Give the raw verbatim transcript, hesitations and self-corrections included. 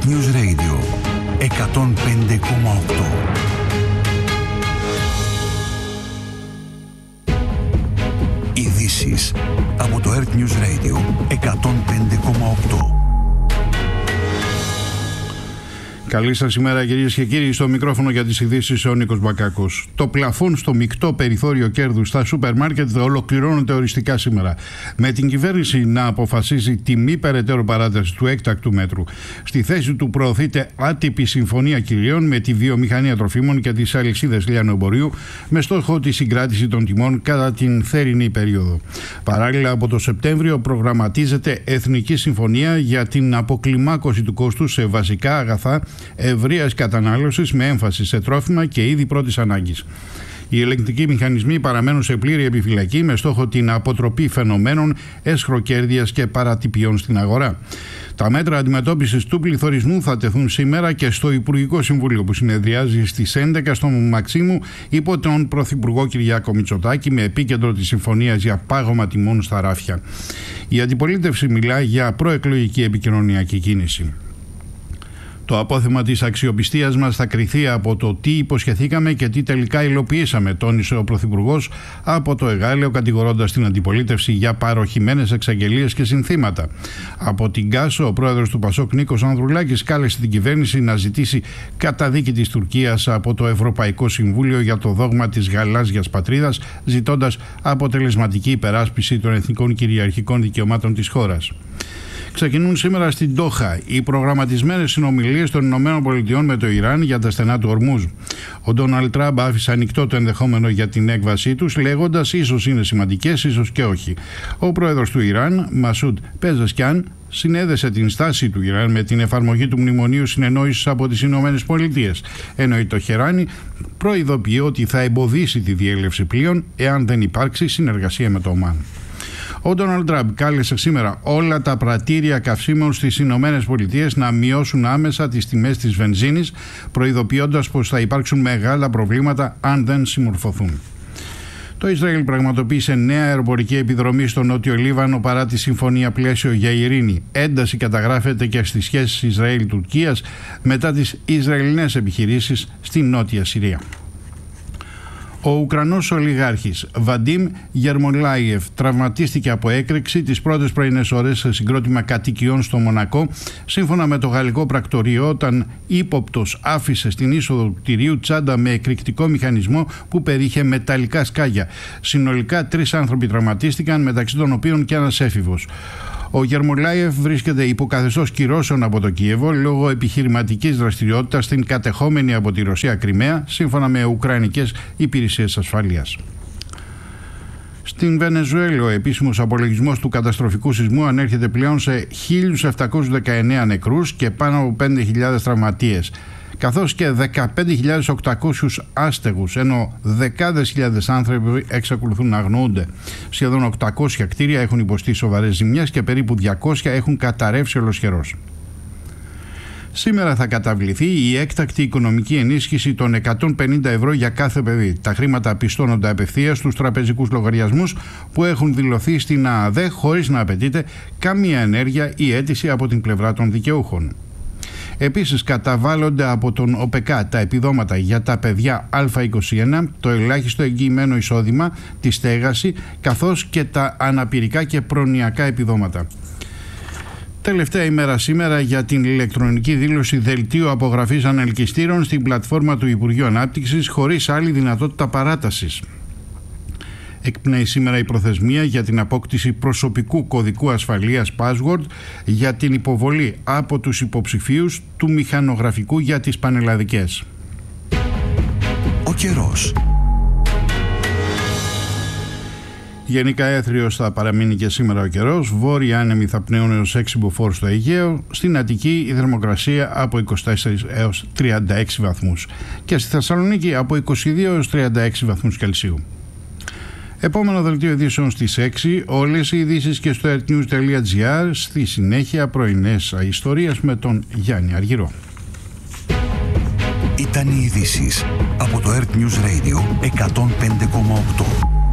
Earth News Radio εκατόν πέντε κόμμα οκτώ. Ειδήσεις από το Earth News Radio εκατόν πέντε κόμμα οκτώ. Καλή σας ημέρα, κυρίες και κύριοι. Στο μικρόφωνο για τις ειδήσεις ο Νίκος Μπακάκος. Το πλαφόν στο μεικτό περιθώριο κέρδους στα σούπερ μάρκετ ολοκληρώνεται οριστικά σήμερα, με την κυβέρνηση να αποφασίζει τη μη περαιτέρω παράταση του έκτακτου μέτρου. Στη θέση του προωθείται άτυπη συμφωνία κυρίων με τη βιομηχανία τροφίμων και τις αλυσίδες λιανοεμπορίου, με στόχο τη συγκράτηση των τιμών κατά την θερινή περίοδο. Παράλληλα, από το Σεπτέμβριο προγραμματίζεται εθνική συμφωνία για την αποκλιμάκωση του κόστους σε βασικά αγαθά ευρείας κατανάλωσης, με έμφαση σε τρόφιμα και είδη πρώτης ανάγκης. Οι ελεγκτικοί μηχανισμοί παραμένουν σε πλήρη επιφυλακή, με στόχο την αποτροπή φαινομένων εσχροκέρδειας και παρατυπιών στην αγορά. Τα μέτρα αντιμετώπισης του πληθωρισμού θα τεθούν σήμερα και στο Υπουργικό Συμβούλιο, που συνεδριάζει στις έντεκα στο Μαξίμου υπό τον Πρωθυπουργό Κυριάκο Μητσοτάκη, με επίκεντρο τη συμφωνία για πάγωμα τιμών στα ράφια. Η αντιπολίτευση μιλά για προεκλογική επικοινωνιακή κίνηση. Το απόθεμα της αξιοπιστίας μας θα κριθεί από το τι υποσχεθήκαμε και τι τελικά υλοποιήσαμε, τόνισε ο Πρωθυπουργός από το Εγάλεο, κατηγορώντας την αντιπολίτευση για παροχημένες εξαγγελίες και συνθήματα. Από την Κάσο, ο πρόεδρος του Πασόκ Νίκος Ανδρουλάκης κάλεσε την κυβέρνηση να ζητήσει καταδίκη της Τουρκίας από το Ευρωπαϊκό Συμβούλιο για το δόγμα της γαλάζιας πατρίδας, ζητώντας αποτελεσματική υπεράσπιση των εθνικών κυριαρχικών δικαιωμάτων της χώρας. Ξεκινούν σήμερα στην Ντόχα οι προγραμματισμένες συνομιλίες των ΗΠΑ με το Ιράν για τα στενά του Ορμούζ. Ο Ντόναλντ Τραμπ άφησε ανοιχτό το ενδεχόμενο για την έκβασή τους, λέγοντας ίσως είναι σημαντικές, ίσως και όχι. Ο πρόεδρος του Ιράν, Μασούντ Πεζεσκιάν, συνέδεσε την στάση του Ιράν με την εφαρμογή του Μνημονίου Συνεννόησης από τις ΗΠΑ, ενώ η Τοχεράνη προειδοποιεί ότι θα εμποδίσει τη διέλευση πλοίων εάν δεν υπάρξει συνεργασία με το Ομάν. Ο Ντόναλντ Τραμπ κάλεσε σήμερα όλα τα πρατήρια καυσίμων στις Ηνωμένες Πολιτείες να μειώσουν άμεσα τις τιμές της βενζίνης, προειδοποιώντας πως θα υπάρξουν μεγάλα προβλήματα αν δεν συμμορφωθούν. Το Ισραήλ πραγματοποίησε νέα αεροπορική επιδρομή στο Νότιο Λίβανο παρά τη συμφωνία πλαίσιο για ειρήνη. Ένταση καταγράφεται και στις σχέσεις Ισραήλ-Τουρκίας μετά τις Ισραηλινές επιχειρήσεις στη Νότια Συρία. Ο Ουκρανός ολιγάρχης Βαντίμ Γερμολάιεφ τραυματίστηκε από έκρηξη τις πρώτες πρωινές ώρες σε συγκρότημα κατοικιών στο Μονακό, σύμφωνα με το γαλλικό πρακτορείο, όταν ύποπτος άφησε στην είσοδο του κτηρίου τσάντα με εκρηκτικό μηχανισμό που περιείχε μεταλλικά σκάγια. Συνολικά τρεις άνθρωποι τραυματίστηκαν, μεταξύ των οποίων και ένας έφηβος. Ο Γερμολάιεφ βρίσκεται υπό καθεστώς κυρώσεων από το Κίεβο λόγω επιχειρηματικής δραστηριότητας στην κατεχόμενη από τη Ρωσία Κριμαία, σύμφωνα με ουκρανικές υπηρεσίες ασφαλείας. Στην Βενεζουέλα, ο επίσημος απολογισμός του καταστροφικού σεισμού ανέρχεται πλέον σε χίλιους επτακόσιους δεκαεννέα νεκρούς και πάνω από πέντε χιλιάδες τραυματίες, καθώς και δεκαπέντε χιλιάδες οκτακόσιους άστεγους, ενώ δεκάδες χιλιάδες άνθρωποι εξακολουθούν να αγνοούνται. Σχεδόν οκτακόσια κτίρια έχουν υποστεί σοβαρές ζημιές και περίπου διακόσια έχουν καταρρεύσει ολοσχερώς. Σήμερα θα καταβληθεί η έκτακτη οικονομική ενίσχυση των εκατόν πενήντα ευρώ για κάθε παιδί. Τα χρήματα πιστώνονται απευθείας στους τραπεζικούς λογαριασμούς που έχουν δηλωθεί στην ΑΑΔΕ, χωρίς να απαιτείται καμία ενέργεια ή αίτηση από την πλευρά των δικαιούχων. Επίσης, καταβάλλονται από τον ΟΠΕΚΑ τα επιδόματα για τα παιδιά Α είκοσι ένα, το ελάχιστο εγγυημένο εισόδημα, τη στέγαση, καθώς και τα αναπηρικά και προνοιακά επιδόματα. Τελευταία ημέρα σήμερα για την ηλεκτρονική δήλωση δελτίου απογραφής ανελκυστήρων στην πλατφόρμα του Υπουργείου Ανάπτυξης, χωρίς άλλη δυνατότητα παράτασης. Εκπνέει σήμερα η προθεσμία για την απόκτηση προσωπικού κωδικού ασφαλείας password για την υποβολή από τους υποψηφίους του μηχανογραφικού για τις πανελλαδικές. Ο καιρός. Γενικά έθριος θα παραμείνει και σήμερα ο καιρός. Βόρειοι άνεμοι θα πνέουν έως έξι μποφόρ στο Αιγαίο. Στην Αττική η θερμοκρασία από είκοσι τέσσερα έως τριάντα έξι βαθμούς. Και στη Θεσσαλονίκη από είκοσι δύο έως τριάντα έξι βαθμούς Κελσίου. Επόμενο δελτίο ειδήσεων στις έξι. Όλες οι ειδήσεις και στο earthnews τελεία gr. Στη συνέχεια πρωινές ιστορίες με τον Γιάννη Αργυρό. Ήταν οι ειδήσεις από το Earth News Radio εκατόν πέντε κόμμα οκτώ.